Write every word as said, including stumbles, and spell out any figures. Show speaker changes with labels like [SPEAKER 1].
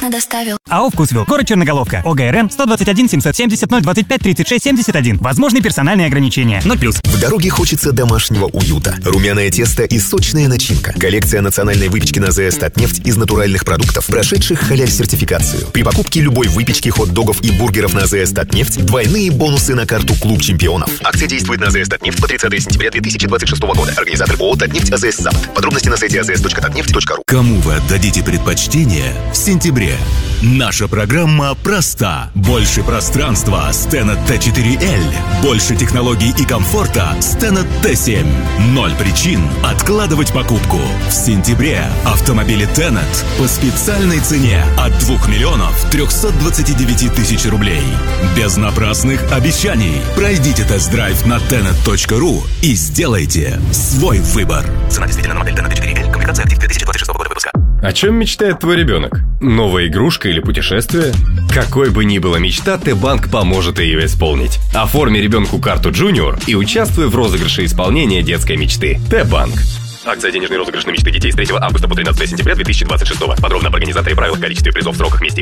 [SPEAKER 1] вкусно доставил.
[SPEAKER 2] АО «Вкусвилл», город Черноголовка, ОГРН сто двадцать один семьсот семьдесят ноль двадцать пять тридцать шесть семьдесят один. Возможны персональные ограничения. ноль плюс.
[SPEAKER 3] В дороге хочется домашнего уюта. Румяное тесто и сочная начинка. Коллекция национальной выпечки на ЗС «Татнефть» из натуральных продуктов, прошедших халяль-сертификацию. При покупке любой выпечки, хот-догов и бургеров на ЗС «Татнефть» двойные бонусы на карту «Клуб чемпионов». Акция действует на ЗС «Татнефть» по тридцатое сентября две тысячи двадцать шестого года. Организатор ООО «Татнефть АЗС Запад». Подробности на сайте азс точка татнефть точка ру.
[SPEAKER 4] Кому вы отдадите предпочтение в сентябре? Наша программа проста. Больше пространства с Tenet Т четыре Л. Больше технологий и комфорта с Tenet Т семь. Ноль причин откладывать покупку. В сентябре автомобили Tenet по специальной цене от двух миллионов трехсот двадцати девяти тысяч рублей. Без напрасных обещаний. Пройдите тест-драйв на тенет точка ру и сделайте свой выбор.
[SPEAKER 5] Цена действительно на модель Tenet Т четыре Л. Комплектация актив две тысячи двадцать шестого года выпуска.
[SPEAKER 6] О чем мечтает твой ребенок? Новая игрушка или путешествие? Какой бы ни была мечта, Т-банк поможет ее исполнить. Оформи ребенку карту Junior и участвуй в розыгрыше исполнения детской мечты. Т-банк. Акция «Денежный розыгрыш на мечты детей» с третьего августа по тринадцатое сентября две тысячи двадцать шестого. Подробно об организаторе, правилах, количестве призов, сроках, месте